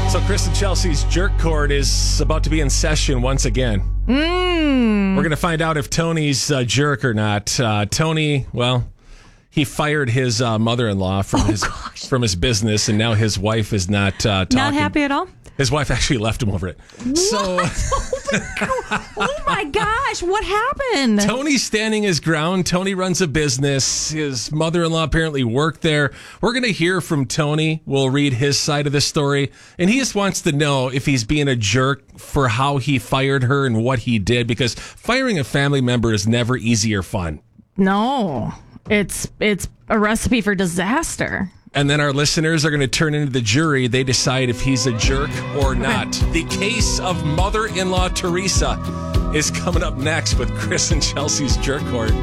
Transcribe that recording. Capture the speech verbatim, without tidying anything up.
So Chris and Chelsea's Jerk Court is about to be in session once again. Mm. We're going to find out if Tony's a jerk or not. Uh, Tony, well, he fired his uh, mother-in-law from Oh, his gosh. from his business, and now his wife is not uh, talking. Not happy at all? His wife actually left him over it. So Oh my gosh, what happened? Tony's standing his ground. Tony runs a business. His mother-in-law apparently worked there. We're going to hear from Tony. We'll read his side of the story. And he just wants to know if he's being a jerk for how he fired her and what he did, because firing a family member is never easy or fun. No, it's it's a recipe for disaster. And then our listeners are going to turn into the jury. They decide if he's a jerk or not. The case of mother-in-law Teresa is coming up next with Chris and Chelsea's Jerk Court.